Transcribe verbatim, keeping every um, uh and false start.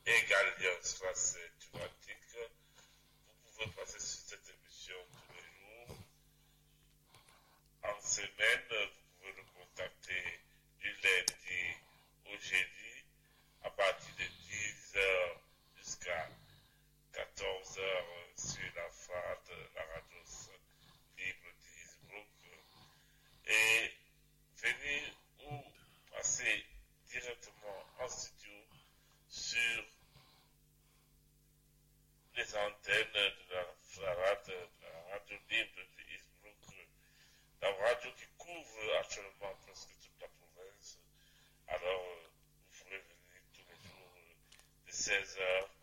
et Gallions classe thématique. Vous pouvez passer sur cette émission tous les jours. En semaine, vous pouvez nous contacter du lundi au jeudi à partir de dix heures jusqu'à quatorze heures sur la F A D, la radio libre d'Innsbruck. Et venir ou passer directement en studio sur les antennes de la, la, radio, la radio libre d'Innsbruck, la radio qui couvre actuellement presque toute la province. Alors, vous pouvez venir tous les jours de seize heures